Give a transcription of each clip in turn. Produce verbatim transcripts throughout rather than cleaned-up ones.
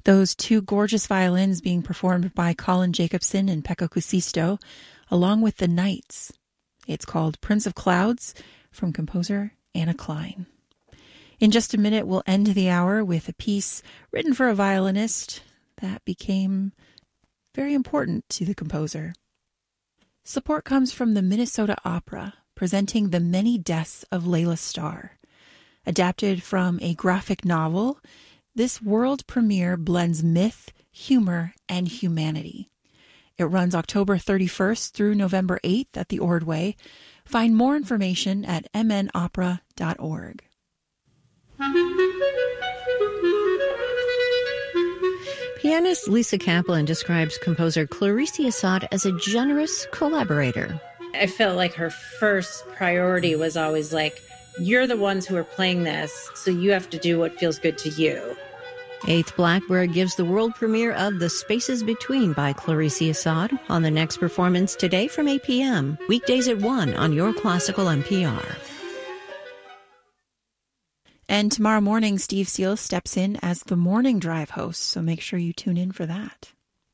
Those two gorgeous violins being performed by Colin Jacobson and Pekka Kusisto, along with the Knights. It's called Prince of Clouds from composer Anna Klein. In just a minute, we'll end the hour with a piece written for a violinist that became very important to the composer. Support comes from the Minnesota Opera, presenting The Many Deaths of Layla Starr. Adapted from a graphic novel, this world premiere blends myth, humor, and humanity. It runs October thirty-first through November eighth at the Ordway. Find more information at m n opera dot org. Pianist Lisa Kaplan describes composer Clarice Assad as a generous collaborator. I felt like her first priority was always like, you're the ones who are playing this, so you have to do what feels good to you. Eighth Blackbird gives the world premiere of The Spaces Between by Clarice Assad on the next performance today from eight p.m. Weekdays at one on Your Classical N P R. And tomorrow morning, Steve Seal steps in as the Morning Drive host, so make sure you tune in for that.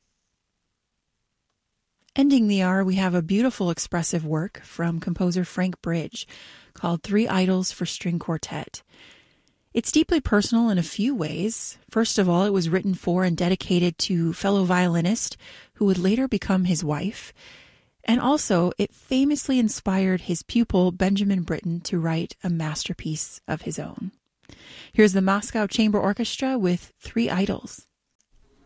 Ending the hour, we have a beautiful expressive work from composer Frank Bridge called Three Idols for String Quartet. It's deeply personal in a few ways. First of all, it was written for and dedicated to fellow violinist who would later become his wife. And also, it famously inspired his pupil, Benjamin Britten, to write a masterpiece of his own. Here's the Moscow Chamber Orchestra with Three Idols.